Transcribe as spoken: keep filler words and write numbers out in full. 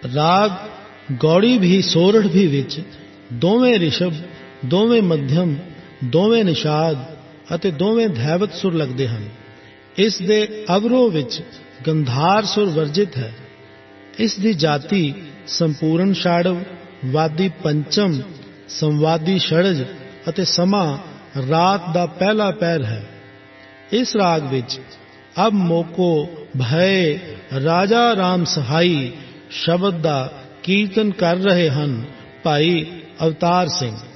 ਰਾਗ ਗੌੜੀ ਵੀ ਸੋਰਠ ਵੀ ਵਿੱਚ ਦੋਵੇਂ ਰਿਸ਼ਭ, ਦੋਵੇਂ ਮੱਧਮ, ਦੋਵੇਂ ਨਿਸ਼ਾਦ ਅਤੇ ਦੋਵੇਂ ਧੈਵਤ ਸੁਰ ਲੱਗਦੇ ਹਨ। ਇਸ ਦੇ ਅਵਰੋਹ ਵਿੱਚ ਗੰਧਾਰ ਸੁਰ ਵਰਜਿਤ ਹੈ। ਇਸ ਦੀ ਜਾਤੀ ਸੰਪੂਰਨ ਛਾੜਵ, ਵਾਦੀ ਪੰਚਮ, ਸੰਵਾਦੀ षडज ਅਤੇ ਸਮਾਂ ਰਾਤ ਦਾ ਪਹਿਲਾ ਪਹਿਰ ਹੈ। ਇਸ ਰਾਗ ਵਿੱਚ ਅਬ ਮੋਕੋ ਭਏ ਰਾਜਾ ਰਾਮ ਸਹਾਈ ਸ਼ਬਦ ਦਾ ਕੀਰਤਨ ਕਰ ਰਹੇ ਹਨ ਭਾਈ ਅਵਤਾਰ ਸਿੰਘ।